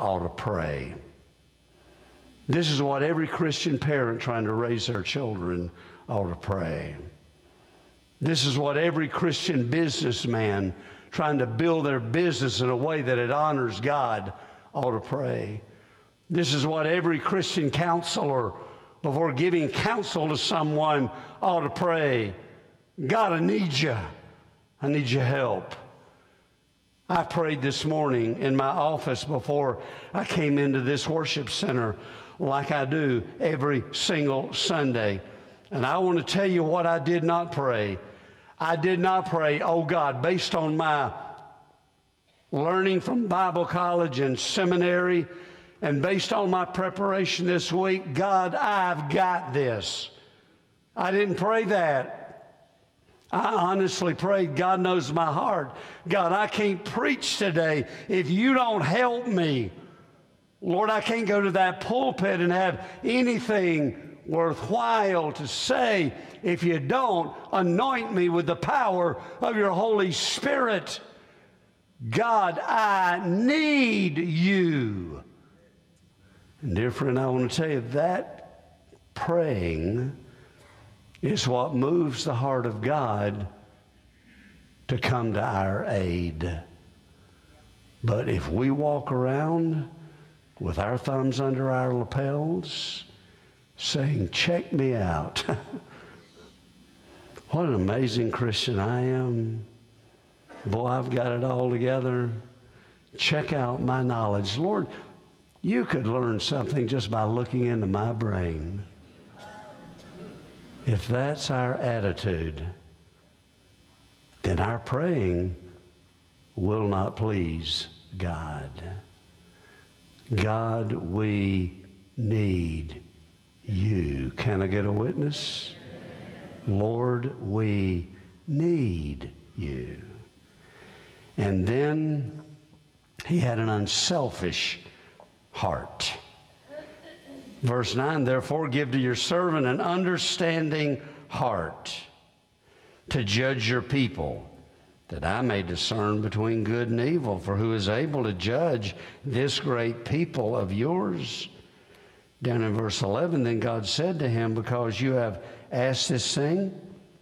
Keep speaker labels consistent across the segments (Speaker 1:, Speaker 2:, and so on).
Speaker 1: ought to pray. This is what every Christian parent trying to raise their children ought to pray. This is what every Christian businessman trying to build their business in a way that it honors God ought to pray. This is what every Christian counselor, before giving counsel to someone, ought to pray. God, I need you. I need your help. I prayed this morning in my office before I came into this worship center, like I do every single Sunday. And I want to tell you what I did not pray. I did not pray, oh God, based on my learning from Bible college and seminary, and based on my preparation this week, God, I've got this. I didn't pray that. I honestly prayed, God knows my heart. God, I can't preach today if you don't help me. Lord, I can't go to that pulpit and have anything worthwhile to say if you don't anoint me with the power of your Holy Spirit. God, I need you. And dear friend, I want to tell you that praying is what moves the heart of God to come to our aid. But if we walk around with our thumbs under our lapels saying, check me out, what an amazing Christian I am. Boy, I've got it all together. Check out my knowledge. Lord, you could learn something just by looking into my brain. If that's our attitude, then our praying will not please God. God, we need you. Can I get a witness? Lord, we need you. And then he had an unselfish heart. Verse 9, therefore give to your servant an understanding heart to judge your people, that I may discern between good and evil. For who is able to judge this great people of yours? Down in verse 11, then God said to him, because you have asked this thing,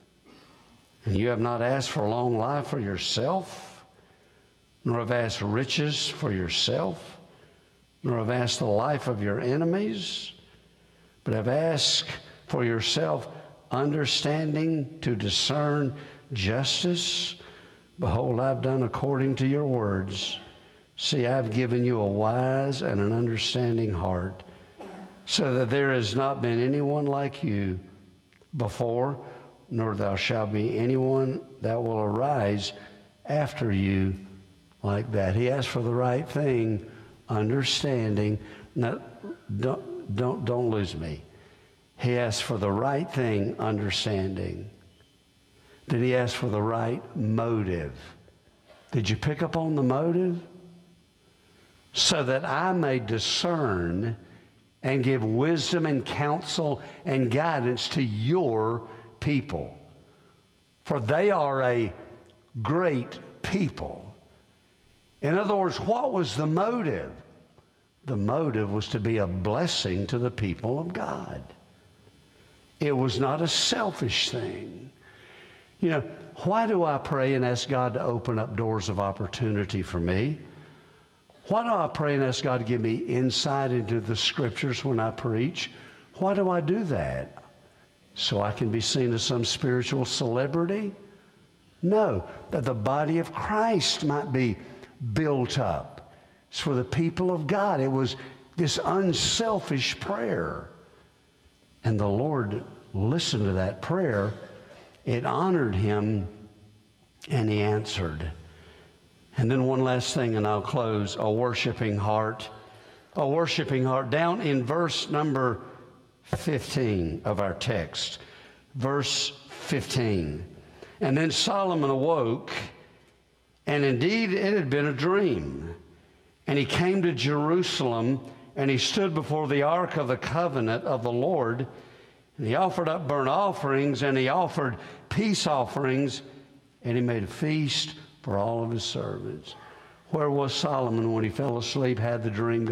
Speaker 1: and you have not asked for long life for yourself, nor have asked riches for yourself, nor have asked the life of your enemies, but have asked for yourself understanding to discern justice. Behold, I've done according to your words. See, I've given you a wise and an understanding heart, so that there has not been anyone like you before, nor there shall be anyone that will arise after you like that. He asked for the right thing, understanding. Now, don't lose me. He asked for the right thing, understanding. Then he asked for the right motive. Did you pick up on the motive? So that I may discern and give wisdom and counsel and guidance to your people. For they are a great people. In other words, what was the motive? The motive was to be a blessing to the people of God. It was not a selfish thing. You know, why do I pray and ask God to open up doors of opportunity for me? Why do I pray and ask God to give me insight into the Scriptures when I preach? Why do I do that? So I can be seen as some spiritual celebrity? No, that the body of Christ might be built up. It's for the people of God. It was this unselfish prayer. And the Lord listened to that prayer. It honored him, and he answered. And then one last thing, and I'll close. A worshiping heart. A worshiping heart. Down in verse number 15 of our text. Verse 15. And then Solomon awoke, and indeed it had been a dream. And he came to Jerusalem, and he stood before the ark of the covenant of the Lord. And he offered up burnt offerings, and he offered peace offerings, and he made a feast for all of his servants. Where was Solomon when he fell asleep, had the dream?